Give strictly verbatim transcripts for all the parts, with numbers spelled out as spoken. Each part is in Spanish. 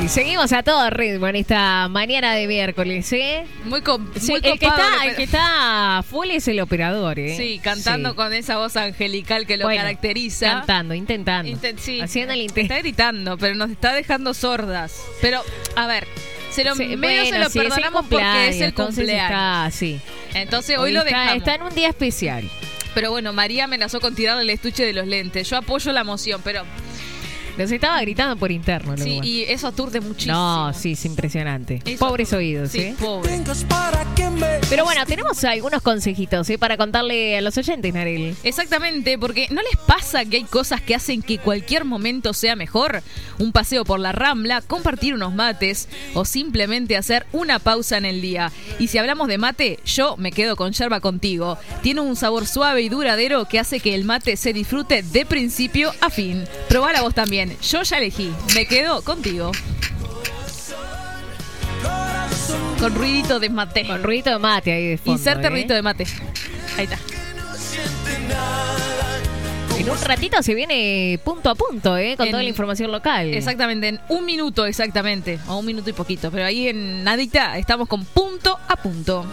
Y seguimos a todo ritmo en esta mañana de miércoles, ¿eh? Muy, com- Sí, muy el, que copado. está, el que está full es el operador, ¿eh? Sí, cantando Sí. con esa voz angelical que lo Bueno, caracteriza. Cantando, intentando. Intent- sí, Haciendo el intento. Está gritando, pero nos está dejando sordas. Pero, a ver, se lo, Sí, medio bueno, se lo sí, es el perdonamos porque es el entonces cumpleaños. Está, sí. Entonces hoy, Hoy lo está, dejamos. está en un día especial. Pero bueno, María amenazó con tirarle el estuche de los lentes. Yo apoyo la moción, pero Nos estaba gritando por interno. sí, luego. y eso aturde muchísimo. No, sí, es impresionante. Eso Pobres aturde. oídos, Sí, ¿eh? pobre. Pero bueno, tenemos algunos consejitos, ¿eh? Para contarle a los oyentes, Narel. Exactamente, porque ¿no les pasa que hay cosas que hacen que cualquier momento sea mejor? Un paseo por la Rambla, compartir unos mates o simplemente hacer una pausa en el día. Y si hablamos de mate, yo me quedo con yerba contigo. Tiene un sabor suave y duradero que hace que el mate se disfrute de principio a fin. Probala vos también. Yo ya elegí. Me quedo contigo. Con ruidito de mate. Con ruidito de mate ahí de fondo. Inserte ¿eh? ruidito de mate. Ahí está. En un ratito se viene punto a punto, ¿eh? Con En- toda la información local. Exactamente, en un minuto exactamente, o un minuto y poquito, pero ahí en nadita estamos con punto a punto.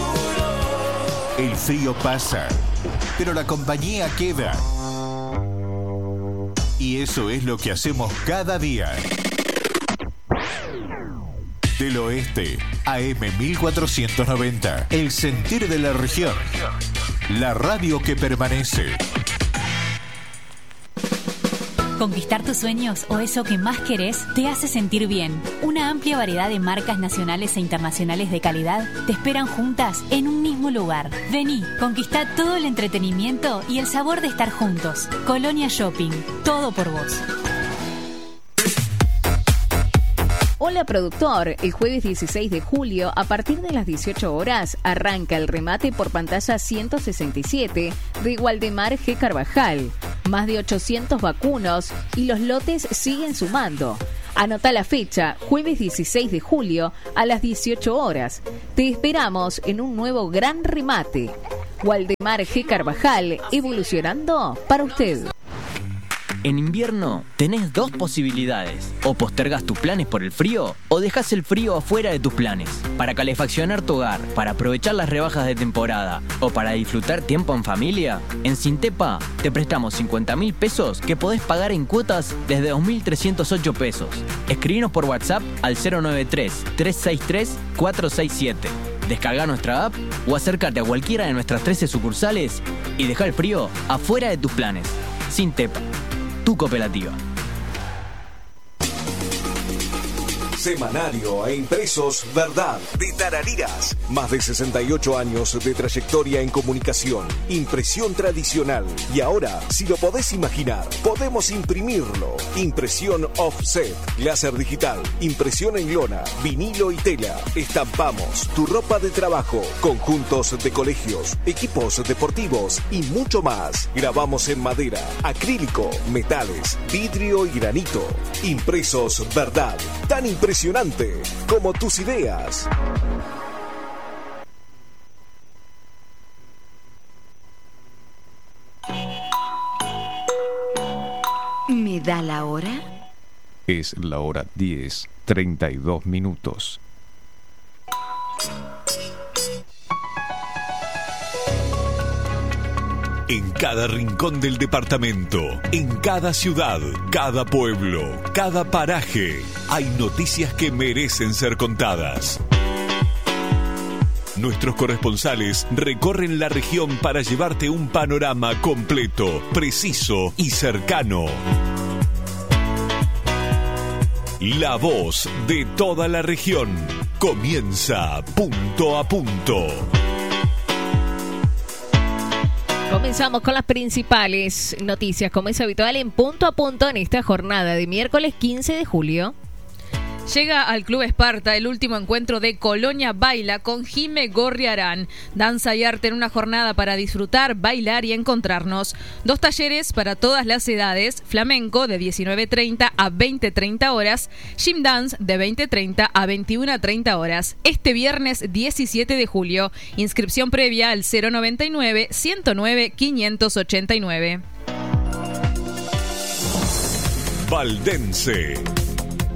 El frío pasa, pero la compañía queda. Y eso es lo que hacemos cada día. Del Oeste, A M mil cuatrocientos noventa, el sentir de la región. La radio que permanece. Conquistar tus sueños o eso que más querés te hace sentir bien. Una amplia variedad de marcas nacionales e internacionales de calidad te esperan juntas en un mismo lugar. Vení, conquistá todo el entretenimiento y el sabor de estar juntos. Colonia Shopping, todo por vos. Hola productor, el jueves dieciséis de julio a partir de las dieciocho horas arranca el remate por pantalla ciento sesenta y siete de Waldemar G. Carvajal. Más de ochocientos vacunos y los lotes siguen sumando. Anota la fecha, jueves dieciséis de julio a las dieciocho horas. Te esperamos en un nuevo gran remate. Waldemar G. Carvajal, evolucionando para usted. En invierno tenés dos posibilidades. O postergas tus planes por el frío o dejas el frío afuera de tus planes. Para calefaccionar tu hogar, para aprovechar las rebajas de temporada o para disfrutar tiempo en familia, en Sintepa te prestamos cincuenta mil pesos que podés pagar en cuotas desde dos mil trescientos ocho pesos. Escribinos por WhatsApp al cero nueve tres, tres seis tres, cuatro seis siete. Descarga nuestra app o acércate a cualquiera de nuestras trece sucursales y deja el frío afuera de tus planes. Sintepa, tu cooperativa. Semanario e impresos Verdad de Tarariras. Más de sesenta y ocho años de trayectoria en comunicación, impresión tradicional. Y ahora, si lo podés imaginar, podemos imprimirlo. Impresión offset, láser digital, impresión en lona, vinilo y tela. Estampamos tu ropa de trabajo, conjuntos de colegios, equipos deportivos y mucho más. Grabamos en madera, acrílico, metales, vidrio y granito. Impresos Verdad, tan impresionante como tus ideas. ¿Me da la hora? Es la hora diez, treinta y dos minutos. En cada rincón del departamento, en cada ciudad, cada pueblo, cada paraje, hay noticias que merecen ser contadas. Nuestros corresponsales recorren la región para llevarte un panorama completo, preciso y cercano. La voz de toda la región comienza punto a punto. Comenzamos con las principales noticias, como es habitual, en punto a punto en esta jornada de miércoles quince de julio. Llega al Club Esparta el último encuentro de Colonia Baila con Jime Gorriarán. Danza y arte en una jornada para disfrutar, bailar y encontrarnos. Dos talleres para todas las edades: flamenco de diecinueve treinta a veinte treinta horas, gym dance de veinte treinta a veintiuno treinta horas. Este viernes diecisiete de julio. Inscripción previa al cero noventa y nueve, ciento nueve, quinientos ochenta y nueve. Valdense.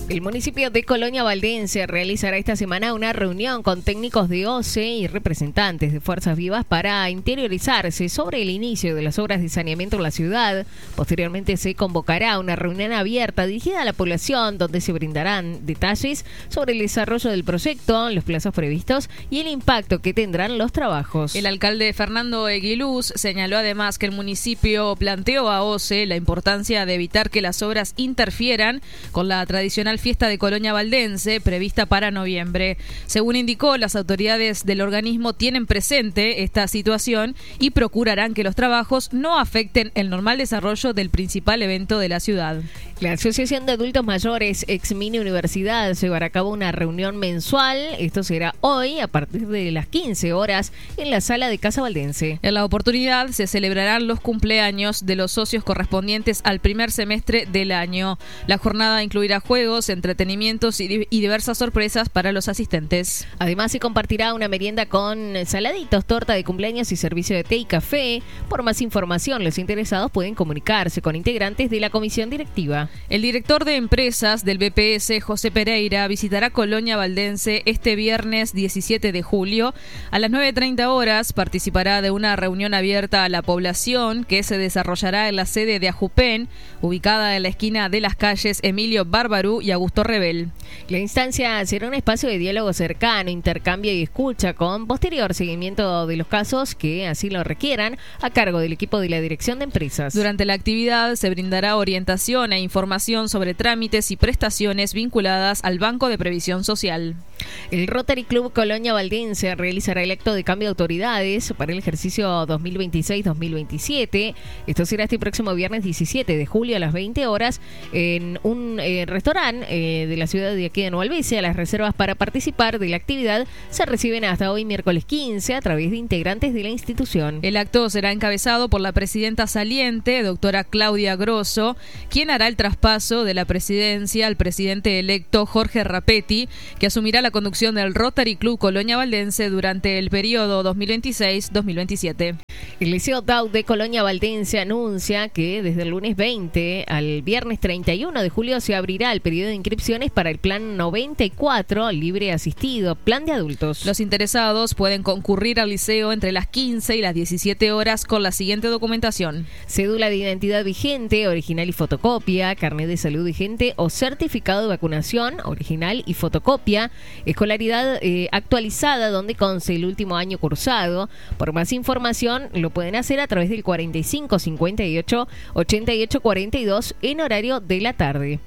El municipio de Colonia Valdense realizará esta semana una reunión con técnicos de O C E y representantes de Fuerzas Vivas para interiorizarse sobre el inicio de las obras de saneamiento en la ciudad. Posteriormente se convocará una reunión abierta dirigida a la población donde se brindarán detalles sobre el desarrollo del proyecto, los plazos previstos y el impacto que tendrán los trabajos. El alcalde Fernando Eguiluz señaló además que el municipio planteó a O C E la importancia de evitar que las obras interfieran con la tradicional fiesta de Colonia Valdense prevista para noviembre. Según indicó, las autoridades del organismo tienen presente esta situación y procurarán que los trabajos no afecten el normal desarrollo del principal evento de la ciudad. La Asociación de Adultos Mayores ex Mini Universidad llevará a cabo una reunión mensual. Esto será hoy a partir de las quince horas en la sala de Casa Valdense. En la oportunidad se celebrarán los cumpleaños de los socios correspondientes al primer semestre del año. La jornada incluirá juegos, entretenimientos y, y diversas sorpresas para los asistentes. Además se compartirá una merienda con saladitos, torta de cumpleaños y servicio de té y café. Por más información, los interesados pueden comunicarse con integrantes de la comisión directiva. El director de empresas del B P S, José Pereira, visitará Colonia Valdense este viernes diecisiete de julio. A las nueve treinta horas participará de una reunión abierta a la población que se desarrollará en la sede de Ajupen, ubicada en la esquina de las calles Emilio Bárbaru y Augusto Rebel. La instancia será un espacio de diálogo cercano, intercambio y escucha con posterior seguimiento de los casos que así lo requieran a cargo del equipo de la Dirección de Empresas. Durante la actividad se brindará orientación e información sobre trámites y prestaciones vinculadas al Banco de Previsión Social. El Rotary Club Colonia Valdense realizará el acto de cambio de autoridades para el ejercicio dos mil veintiséis dos mil veintisiete. Esto será este próximo viernes diecisiete de julio a las veinte horas en un eh, restaurante eh, de la ciudad de aquí de Nueva Albesia. Las reservas para participar de la actividad se reciben hasta hoy miércoles quince a través de integrantes de la institución. El acto será encabezado por la presidenta saliente, doctora Claudia Grosso, quien hará el traspaso de la presidencia al presidente electo Jorge Rapetti, que asumirá la conducción del Rotary Club Colonia Valdense durante el periodo dos mil veintiséis dos mil veintisiete. El Liceo D A U de Colonia Valdense anuncia que desde el lunes veinte al viernes treinta y uno de julio se abrirá el periodo de inscripciones para el Plan noventa y cuatro Libre Asistido, Plan de Adultos. Los interesados pueden concurrir al liceo entre las quince y las diecisiete horas con la siguiente documentación: cédula de identidad vigente, original y fotocopia, carnet de salud vigente o certificado de vacunación, original y fotocopia, escolaridad eh, actualizada donde conste el último año cursado. Por más información lo pueden hacer a través del cuarenta y cinco cincuenta y ocho ochenta y ocho cuarenta y dos en horario de la tarde.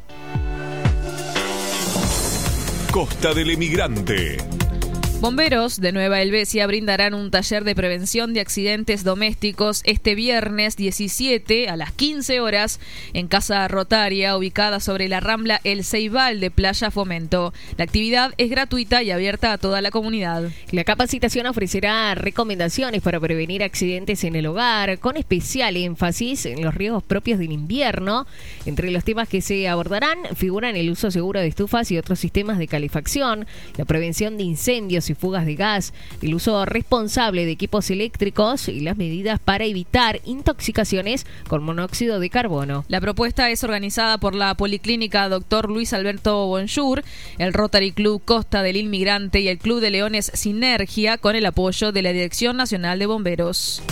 Costa del Emigrante. Bomberos de Nueva Helvecia brindarán un taller de prevención de accidentes domésticos este viernes diecisiete a las quince horas en Casa Rotaria, ubicada sobre la Rambla El Ceibal de Playa Fomento. La actividad es gratuita y abierta a toda la comunidad. La capacitación ofrecerá recomendaciones para prevenir accidentes en el hogar, con especial énfasis en los riesgos propios del invierno. Entre los temas que se abordarán figuran el uso seguro de estufas y otros sistemas de calefacción, la prevención de incendios y fugas de gas, el uso responsable de equipos eléctricos y las medidas para evitar intoxicaciones con monóxido de carbono. La propuesta es organizada por la Policlínica Doctor Luis Alberto Bonjour, el Rotary Club Costa del Inmigrante y el Club de Leones Sinergia, con el apoyo de la Dirección Nacional de Bomberos.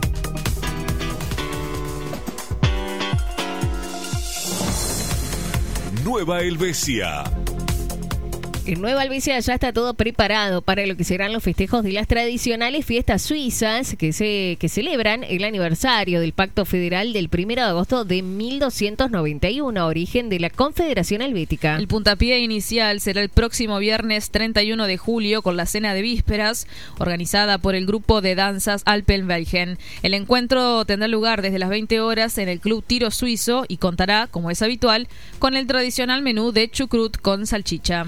Nueva Helvecia. En Nueva Albesia ya está todo preparado para lo que serán los festejos de las tradicionales fiestas suizas que se que celebran el aniversario del Pacto Federal del primero de agosto de mil doscientos noventa y uno, origen de la Confederación Helvética. El puntapié inicial será el próximo viernes treinta y uno de julio con la cena de vísperas, organizada por el grupo de danzas Alpenweigen. El encuentro tendrá lugar desde las veinte horas en el Club Tiro Suizo y contará, como es habitual, con el tradicional menú de chucrut con salchicha. Se espera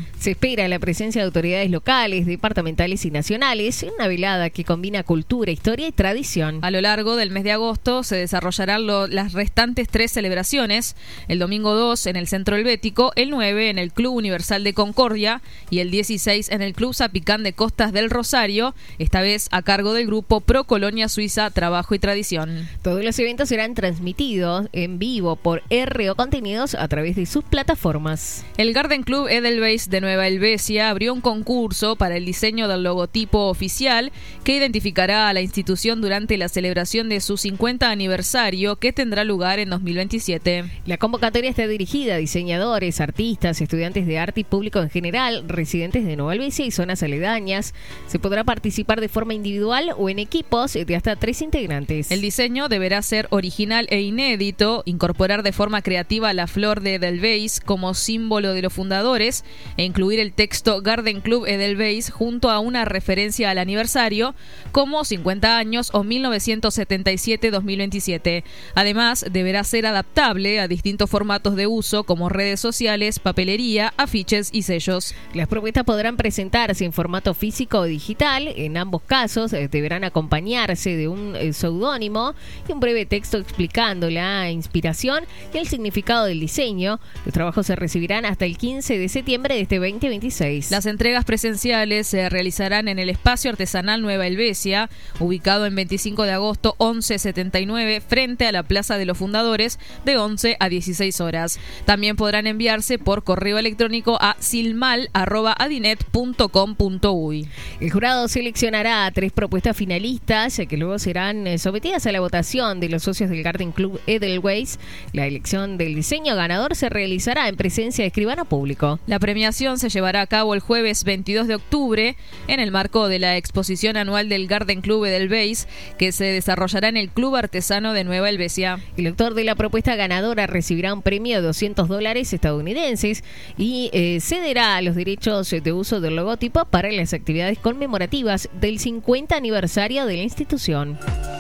espera la presencia de autoridades locales, departamentales y nacionales en una velada que combina cultura, historia y tradición. A lo largo del mes de agosto se desarrollarán lo, las restantes tres celebraciones: el domingo dos en el Centro Helvético, el nueve en el Club Universal de Concordia y el dieciséis en el Club Zapicán de Costas del Rosario, esta vez a cargo del grupo Pro Colonia Suiza Trabajo y Tradición. Todos los eventos serán transmitidos en vivo por R O Contenidos a través de sus plataformas. El Garden Club Edelweiss de Nueva Helvecia abrió un concurso para el diseño del logotipo oficial que identificará a la institución durante la celebración de su cincuenta aniversario, que tendrá lugar en dos mil veintisiete. La convocatoria está dirigida a diseñadores, artistas, estudiantes de arte y público en general, residentes de Nueva Helvecia y zonas aledañas. Se podrá participar de forma individual o en equipos de hasta tres integrantes. El diseño deberá ser original e inédito, incorporar de forma creativa la flor de Edelweiss como símbolo de los fundadores e incluir el texto Garden Club Edelweiss junto a una referencia al aniversario como cincuenta años o mil novecientos setenta y siete a dos mil veintisiete. Además, deberá ser adaptable a distintos formatos de uso como redes sociales, papelería, afiches y sellos. Las propuestas podrán presentarse en formato físico o digital. En ambos casos eh, deberán acompañarse de un eh, seudónimo y un breve texto explicando la inspiración y el significado del diseño. Los trabajos se recibirán hasta el quince de septiembre de este veinte veintiséis. Las entregas presenciales se realizarán en el Espacio Artesanal Nueva Helvecia, ubicado en veinticinco de agosto once setenta y nueve, frente a la Plaza de los Fundadores, de once a dieciséis horas. También podrán enviarse por correo electrónico a silmal arroba adinet punto com punto uy. El jurado seleccionará tres propuestas finalistas que luego serán sometidas a la votación de los socios del Garden Club Edelweiss. La elección del diseño ganador se realizará en presencia de escribano público. La premiación se llevará a cabo el jueves veintidós de octubre en el marco de la exposición anual del Garden Club Edelweiss, que se desarrollará en el Club Artesano de Nueva Helvecia. El autor de la propuesta ganadora recibirá un premio de doscientos dólares estadounidenses y eh, cederá los derechos de uso del logotipo para las actividades conmemorativas del cincuenta aniversario de la institución.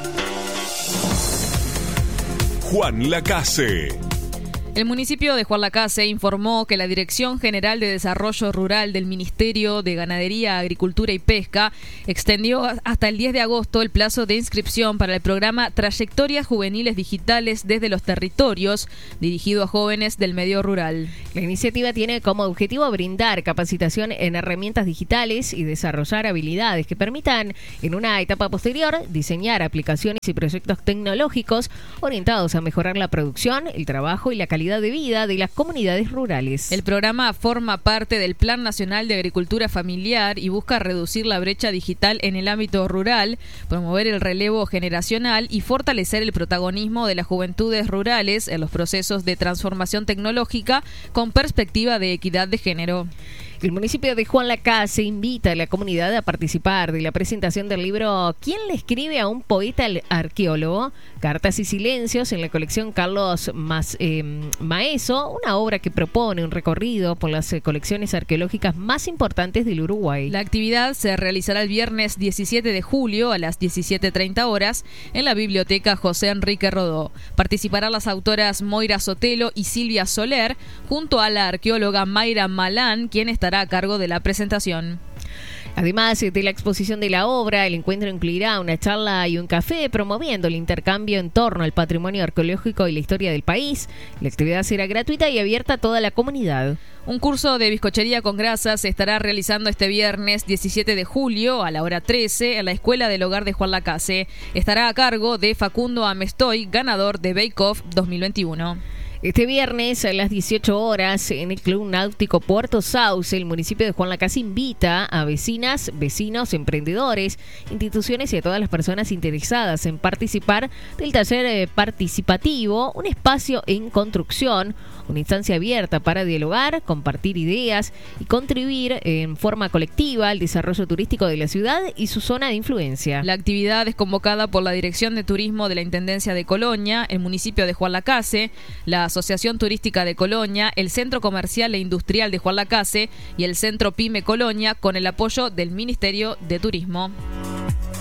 Juan Lacase. El municipio de Juan Lacase informó que la Dirección General de Desarrollo Rural del Ministerio de Ganadería, Agricultura y Pesca extendió hasta el diez de agosto el plazo de inscripción para el programa Trayectorias Juveniles Digitales desde los Territorios, dirigido a jóvenes del medio rural. La iniciativa tiene como objetivo brindar capacitación en herramientas digitales y desarrollar habilidades que permitan, en una etapa posterior, diseñar aplicaciones y proyectos tecnológicos orientados a mejorar la producción, el trabajo y la calidad de vida de las comunidades rurales. El programa forma parte del Plan Nacional de Agricultura Familiar y busca reducir la brecha digital en el ámbito rural, promover el relevo generacional y fortalecer el protagonismo de las juventudes rurales en los procesos de transformación tecnológica con perspectiva de equidad de género. El municipio de Juan Lacase invita a la comunidad a participar de la presentación del libro ¿Quién le escribe a un poeta arqueólogo? Cartas y silencios, en la colección Carlos Mas, eh, Maeso, una obra que propone un recorrido por las eh, colecciones arqueológicas más importantes del Uruguay. La actividad se realizará el viernes diecisiete de julio a las diecisiete treinta horas en la Biblioteca José Enrique Rodó. Participarán las autoras Moira Sotelo y Silvia Soler, junto a la arqueóloga Mayra Malán, quien estará a cargo de la presentación. Además de la exposición de la obra, el encuentro incluirá una charla y un café promoviendo el intercambio en torno al patrimonio arqueológico y la historia del país. La actividad será gratuita y abierta a toda la comunidad. Un curso de bizcochería con grasa se estará realizando este viernes diecisiete de julio a la hora trece en la Escuela del Hogar de Juan Lacase. Estará a cargo de Facundo Amestoy, ganador de Bake Off dos mil veintiuno. Este viernes a las dieciocho horas en el Club Náutico Puerto Sauce, el municipio de Juan Lacase invita a vecinas, vecinos, emprendedores, instituciones y a todas las personas interesadas en participar del taller participativo, un espacio en construcción, una instancia abierta para dialogar, compartir ideas y contribuir en forma colectiva al desarrollo turístico de la ciudad y su zona de influencia. La actividad es convocada por la Dirección de Turismo de la Intendencia de Colonia, el municipio de Juan Lacase, la Asociación Turística de Colonia, el Centro Comercial e Industrial de Juan Lacase y el Centro Pyme Colonia, con el apoyo del Ministerio de Turismo.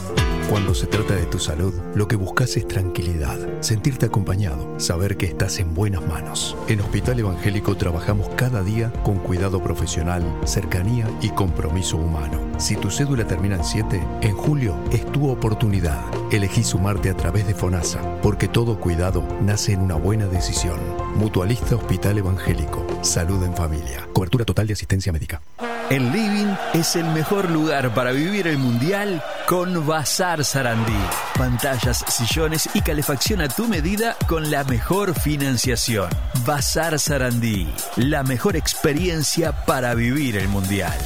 Cuando se trata de tu salud, lo que buscas es tranquilidad, sentirte acompañado, saber que estás en buenas manos. En Hospital Evangélico trabajamos cada día con cuidado profesional, cercanía y compromiso humano. Si tu cédula termina en siete, en julio es tu oportunidad. Elegí sumarte a través de FONASA, porque todo cuidado nace en una buena decisión. Mutualista Hospital Evangélico. Salud en familia. Cobertura total de asistencia médica. El living es el mejor lugar para vivir el Mundial con Bazar Sarandí. Pantallas, sillones y calefacción a tu medida con la mejor financiación. Bazar Sarandí, la mejor experiencia para vivir el Mundial.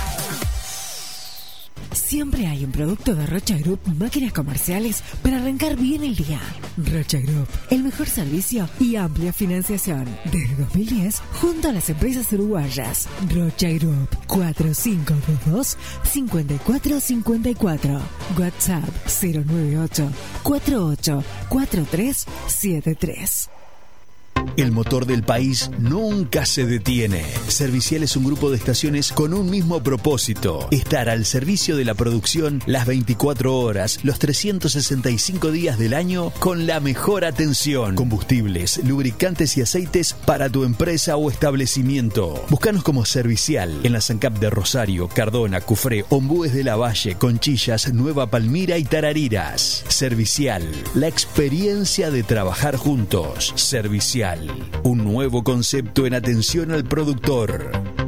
Siempre hay un producto de Rocha Group Máquinas Comerciales para arrancar bien el día. Rocha Group, el mejor servicio y amplia financiación. Desde dos mil diez, junto a las empresas uruguayas. Rocha Group, cuatro cinco dos dos, cinco cuatro cinco cuatro. WhatsApp cero nueve ocho, cuatro ocho cuatro tres siete tres. El motor del país nunca se detiene. Servicial es un grupo de estaciones con un mismo propósito: estar al servicio de la producción las veinticuatro horas, los trescientos sesenta y cinco días del año, con la mejor atención. Combustibles, lubricantes y aceites para tu empresa o establecimiento. Búscanos como Servicial en la SANCAP de Rosario, Cardona, Cufré, Ombúes de la Valle, Conchillas, Nueva Palmira y Tarariras. Servicial, la experiencia de trabajar juntos. Servicial, un nuevo concepto en atención al productor.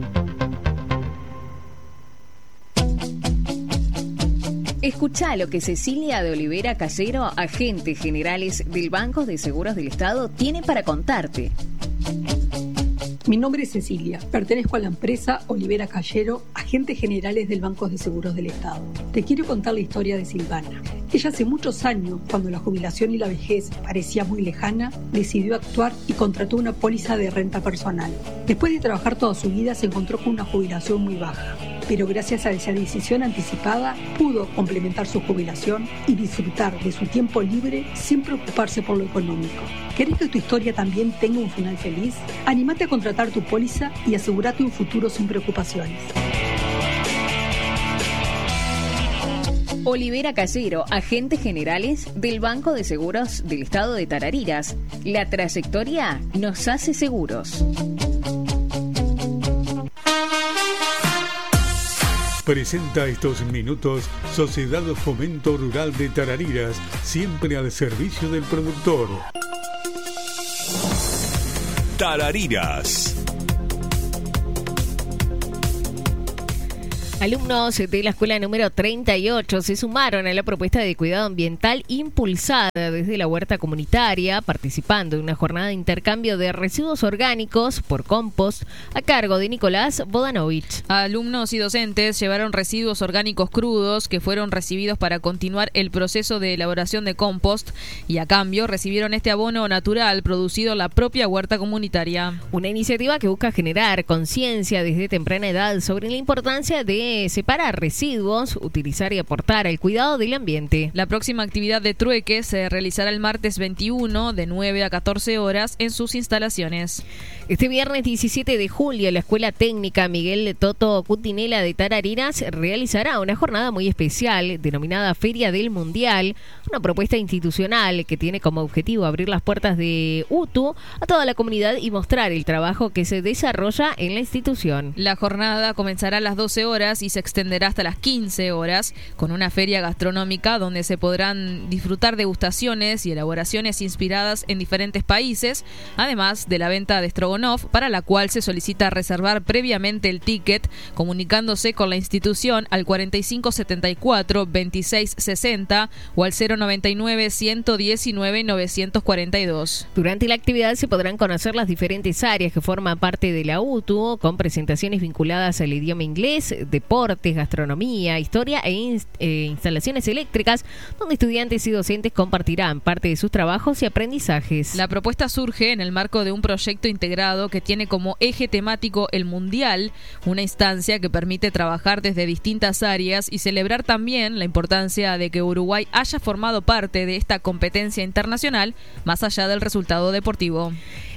Escuchá lo que Cecilia de Olivera Callero, agente generales del Banco de Seguros del Estado, tiene para contarte. Mi nombre es Cecilia, pertenezco a la empresa Olivera Callero, agentes generales del Banco de Seguros del Estado. Te quiero contar la historia de Silvana. Ella hace muchos años, cuando la jubilación y la vejez parecía muy lejana, decidió actuar y contrató una póliza de renta personal. Después de trabajar toda su vida, se encontró con una jubilación muy baja, pero gracias a esa decisión anticipada, pudo complementar su jubilación y disfrutar de su tiempo libre sin preocuparse por lo económico. ¿Querés que tu historia también tenga un final feliz? Anímate a contratar tu póliza y asegúrate un futuro sin preocupaciones. Olivera Callero, agentes generales del Banco de Seguros del Estado de Tarariras. La trayectoria nos hace seguros. Presenta estos minutos Sociedad Fomento Rural de Tarariras, siempre al servicio del productor. Tarariras. Alumnos de la escuela número treinta y ocho se sumaron a la propuesta de cuidado ambiental impulsada desde la huerta comunitaria, participando en una jornada de intercambio de residuos orgánicos por compost a cargo de Nicolás Bodanovich. Alumnos y docentes llevaron residuos orgánicos crudos que fueron recibidos para continuar el proceso de elaboración de compost y a cambio recibieron este abono natural producido en la propia huerta comunitaria. Una iniciativa que busca generar conciencia desde temprana edad sobre la importancia de separar residuos, utilizar y aportar al cuidado del ambiente. La próxima actividad de trueque se realizará el martes veintiuno de nueve a catorce horas en sus instalaciones. Este viernes diecisiete de julio, la Escuela Técnica Miguel de Toto Cutinela de Tarariras realizará una jornada muy especial denominada Feria del Mundial, una propuesta institucional que tiene como objetivo abrir las puertas de U T U a toda la comunidad y mostrar el trabajo que se desarrolla en la institución. La jornada comenzará a las doce horas y se extenderá hasta las quince horas con una feria gastronómica donde se podrán disfrutar degustaciones y elaboraciones inspiradas en diferentes países, además de la venta de Strogonoff, para la cual se solicita reservar previamente el ticket comunicándose con la institución al cuarenta y cinco setenta y cuatro veintiséis sesenta o al cero noventa y nueve ciento diecinueve novecientos cuarenta y dos. Durante la actividad se podrán conocer las diferentes áreas que forman parte de la U T U, con presentaciones vinculadas al idioma inglés, deportes, gastronomía, historia e inst- eh, instalaciones eléctricas, donde estudiantes y docentes compartirán parte de sus trabajos y aprendizajes. La propuesta surge en el marco de un proyecto integrado que tiene como eje temático el Mundial, una instancia que permite trabajar desde distintas áreas y celebrar también la importancia de que Uruguay haya formado parte de esta competencia internacional, más allá del resultado deportivo.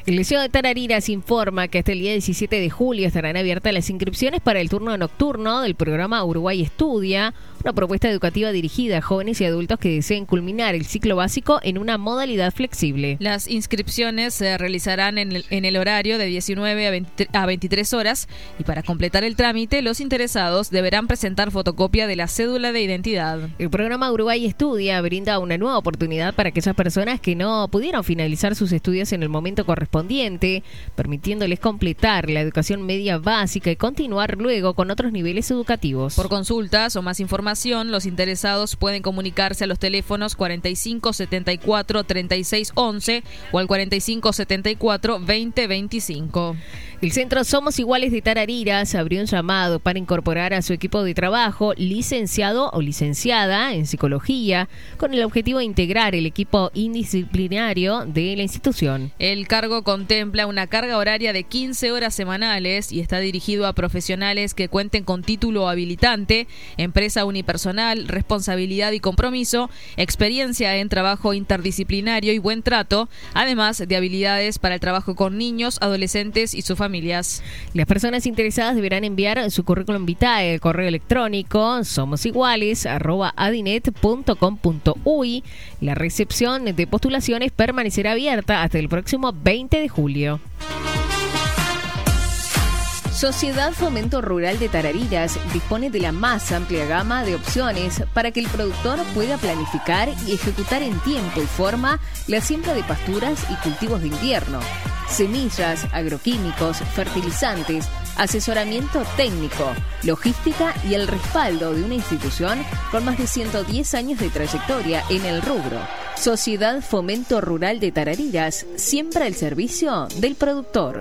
El Liceo de Tarariras informa que hasta el día diecisiete de julio estarán abiertas las inscripciones para el turno nocturno del programa Uruguay Estudia, una propuesta educativa dirigida a jóvenes y adultos que deseen culminar el ciclo básico en una modalidad flexible. Las inscripciones se realizarán en el, en el horario de diecinueve a veintitrés horas y para completar el trámite los interesados deberán presentar fotocopia de la cédula de identidad. El programa Uruguay Estudia brinda una nueva oportunidad para aquellas personas que no pudieron finalizar sus estudios en el momento correspondiente, permitiéndoles completar la educación media básica y continuar luego con otros niveles educativos. Por consultas o más información, los interesados pueden comunicarse a los teléfonos cuarenta y cinco setenta y cuatro treinta y seis once o al cuarenta y cinco setenta y cuatro veinte veinticinco. El Centro Somos Iguales de Tarariras abrió un llamado para incorporar a su equipo de trabajo licenciado o licenciada en psicología con el objetivo de integrar el equipo indisciplinario de la institución. El cargo contempla una carga horaria de quince horas semanales y está dirigido a profesionales que cuenten con título habilitante, empresa unipersonal, responsabilidad y compromiso, experiencia en trabajo interdisciplinario y buen trato, además de habilidades para el trabajo con niños, adolescentes y sus familias. Familias. Las personas interesadas deberán enviar su currículum vitae al correo electrónico somosiguales arroba adinet punto com punto uy. La recepción de postulaciones permanecerá abierta hasta el próximo veinte de julio. Sociedad Fomento Rural de Tarariras dispone de la más amplia gama de opciones para que el productor pueda planificar y ejecutar en tiempo y forma la siembra de pasturas y cultivos de invierno, semillas, agroquímicos, fertilizantes, asesoramiento técnico, logística y el respaldo de una institución con más de ciento diez años de trayectoria en el rubro. Sociedad Fomento Rural de Tarariras, siempre al servicio del productor.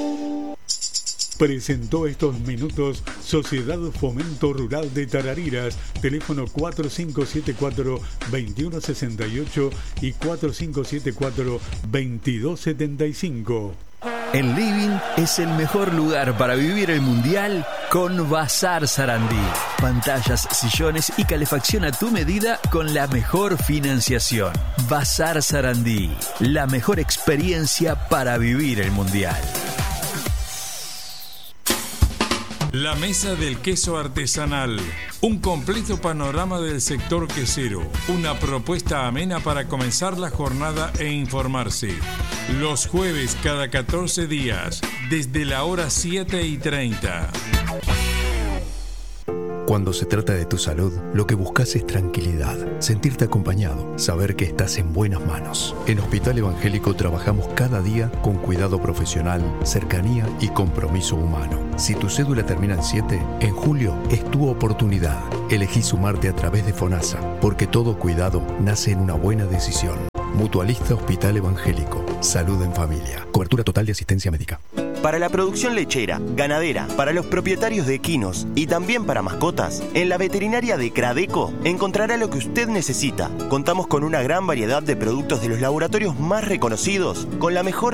Presentó estos minutos Sociedad Fomento Rural de Tarariras, teléfono cuatro cinco siete cuatro, dos uno seis ocho y cuatro cinco siete cuatro, veintidós setenta y cinco. El living es el mejor lugar para vivir el mundial con Bazar Sarandí. Pantallas, sillones y calefacción a tu medida con la mejor financiación. Bazar Sarandí, la mejor experiencia para vivir el mundial. La Mesa del Queso Artesanal. Un completo panorama del sector quesero. Una propuesta amena para comenzar la jornada e informarse. Los jueves cada catorce días, desde la hora siete y treinta. Cuando se trata de tu salud, lo que buscas es tranquilidad, sentirte acompañado, saber que estás en buenas manos. En Hospital Evangélico trabajamos cada día con cuidado profesional, cercanía y compromiso humano. Si tu cédula termina en siete, en julio es tu oportunidad. Elegí sumarte a través de FONASA, porque todo cuidado nace en una buena decisión. Mutualista Hospital Evangélico. Salud en familia. Cobertura total de asistencia médica. Para la producción lechera, ganadera, para los propietarios de equinos y también para mascotas, en la veterinaria de Cradeco encontrará lo que usted necesita. Contamos con una gran variedad de productos de los laboratorios más reconocidos, con la mejor